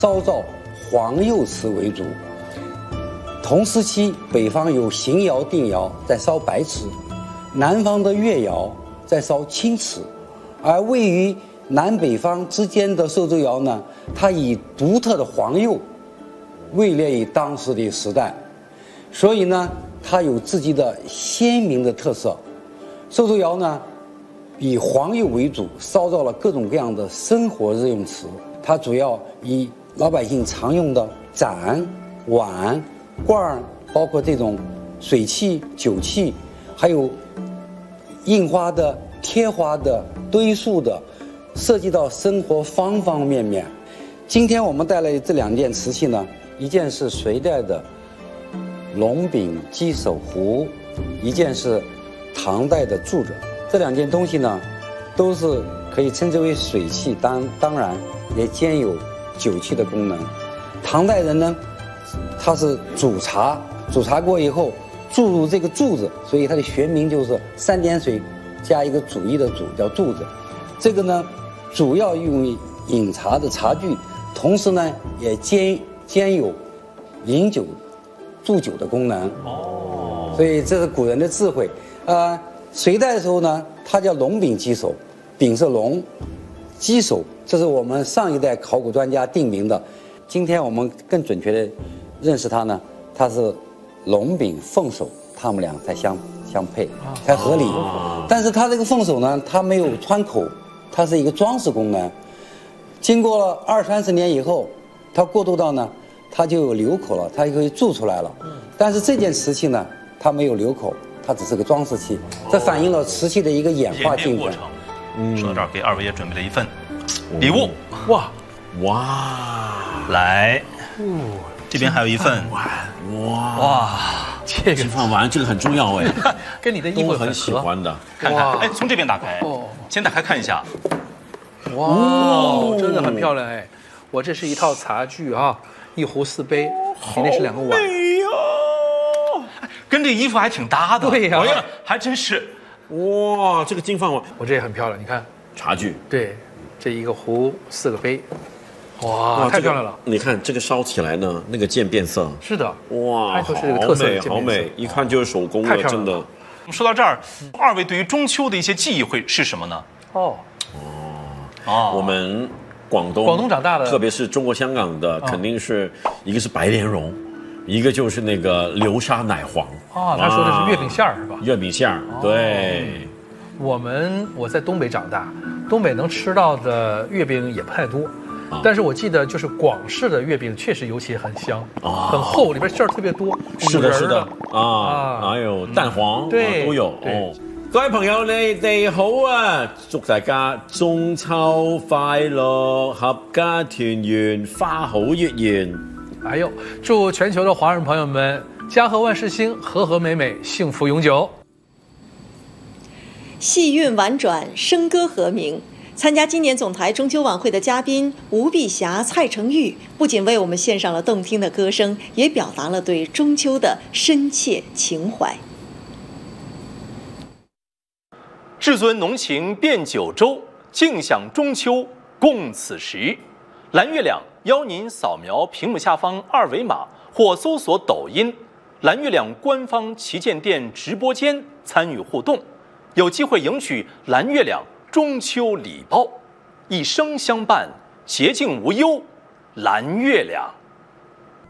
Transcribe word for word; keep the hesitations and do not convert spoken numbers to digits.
烧造黄釉瓷为主。同时期，北方有邢窑、定窑在烧白瓷，南方的越窑在烧青瓷，而位于南北方之间的寿州窑呢，它以独特的黄釉位列于当时的时代，所以呢，它有自己的鲜明的特色。寿州窑呢，以黄釉为主，烧造了各种各样的生活日用瓷。它主要以老百姓常用的盏、碗、罐，包括这种水器、酒器，还有印花的、贴花的、堆塑的，涉及到生活方方面面。今天我们带来的这两件瓷器呢，一件是隋代的龙柄鸡首壶，一件是唐代的柱子。这两件东西呢，都是可以称之为水器，当当然也兼有酒器的功能。唐代人呢，他是煮茶，煮茶过以后注入这个柱子，所以它的学名就是三点水加一个主义的主，叫柱子。这个呢，主要用于饮茶的茶具，同时呢，也兼兼有饮酒、祝酒的功能。哦，所以这是古人的智慧。呃，隋代的时候呢，它叫龙柄鸡首，柄是龙，鸡首，这是我们上一代考古专家定名的。今天我们更准确的认识它呢，它是龙柄凤首，它们俩才相相配，才合理。但是它这个凤首呢，它没有穿口，它是一个装饰功能。经过了二三十年以后，它过渡到呢，它就有流口了，它就可以铸出来了。但是这件瓷器呢，它没有流口，它只是个装饰器，这反映了瓷器的一个演化进程。 嗯，说到这儿，给二位也准备了一份礼物。 哇哇， 来，这边还有一份。 哇哇， 这个金饭碗这个很重要哎， 跟你的衣服都很喜欢的。 看看，哎，从这边打开，哦，先打开看一下。 哇，哦，真的很漂亮哎！我这是一套茶具啊，一壶四杯，你那是两个碗。 哎呦， 跟这衣服还挺搭的。 对呀， 哎呀，还真是。 哇，这个金饭碗， 我这也很漂亮，你看茶具。 对，这一个壶四个杯，哇，太漂亮了！ 你看这个烧起来呢，那个渐变色。 是的， 哇， 它就是这个特色的渐变色， 好美，一看就是手工的，真的。 说到这儿，二位对于中秋的一些记忆会是什么呢？ 哦哦，我们广东广东长大的， 特别是中国香港的，肯定是一个是白莲蓉，一个就是那个流沙奶黄。 啊，他说的是月饼馅儿是吧？ 月饼馅儿，对。 我们我在东北长大，东北能吃到的月饼也不太多，但是我记得就是广式的月饼确实尤其很香，很厚，里边馅儿特别多。 是的，是的啊，还有蛋黄， 对， 都有哦。各位朋友，你哋好啊！祝大家中秋快樂，合家團圓，花好月圓。 哎呦，祝全球的华人朋友们家和万事兴，和和美美，幸福永久。 戏韵婉转，笙歌和鸣。参加今年总台中秋晚会的嘉宾吴碧霞、蔡成玉，不仅为我们献上了动听的歌声，也表达了对中秋的深切情怀。 至尊浓情变九州，静享中秋共此时。蓝月亮邀您扫描屏幕下方二维码，或搜索抖音蓝月亮官方旗舰店直播间参与互动，有机会赢取蓝月亮中秋礼包，一生相伴，洁净无忧，蓝月亮。